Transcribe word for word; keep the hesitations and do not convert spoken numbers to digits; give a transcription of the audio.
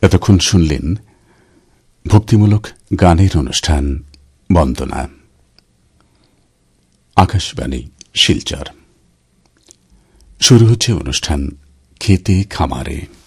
এতক্ষণ শুনলেন ভক্তিমূলক গানের অনুষ্ঠান বন্দনা। আকাশবাণী শিলচর। শুরু হচ্ছে অনুষ্ঠান খেতে খামারে।